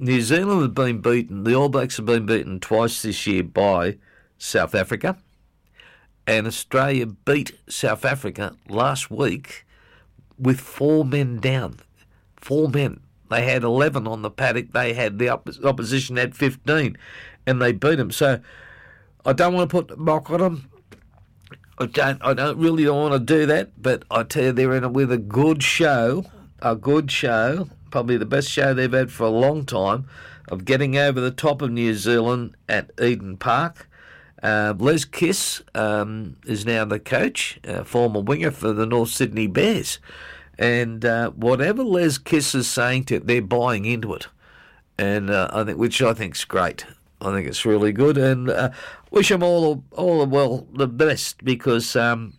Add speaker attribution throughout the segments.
Speaker 1: New Zealand have been beaten, the All Blacks have been beaten twice this year by South Africa, and Australia beat South Africa last week with 4 men down. 4 men. They had 11 on the paddock. They had the opposition had 15, and they beat them. So I don't want to put the mock on them. I don't really want to do that, but I tell you, they're in it with a good show, probably the best show they've had for a long time, of getting over the top of New Zealand at Eden Park. Les Kiss is now the coach, former winger for the North Sydney Bears. And whatever Les Kiss is saying to it, they're buying into it. And which I think's great. I think it's really good, and wish them all the best, because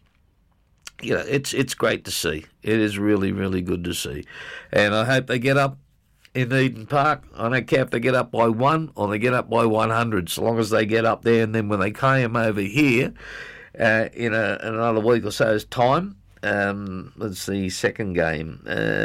Speaker 1: it's great to see. It is really, really good to see, and I hope they get up in Eden Park. I don't care if they get up by 1 or they get up by 100, so long as they get up there. And then when they came over here in another week or so's time. Let's see, second game.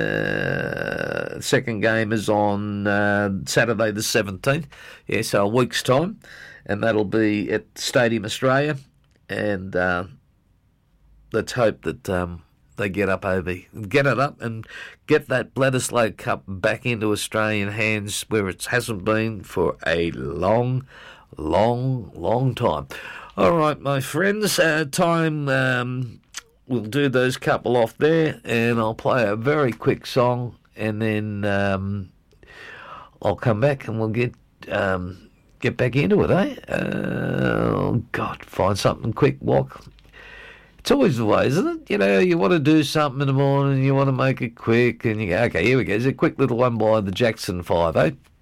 Speaker 1: Second game is on Saturday the 17th. Yeah, so a week's time. And that'll be at Stadium Australia. And let's hope that they get it up and get that Bledisloe Cup back into Australian hands, where it hasn't been for a long, long, long time. All right, my friends, time... we'll do those couple off there, and I'll play a very quick song, and then I'll come back and we'll get back into it, eh? Oh, God, find something quick, walk. It's always the way, isn't it? You know, you want to do something in the morning, you want to make it quick, and you go, okay, here we go. There's a quick little one by the Jackson 5, eh?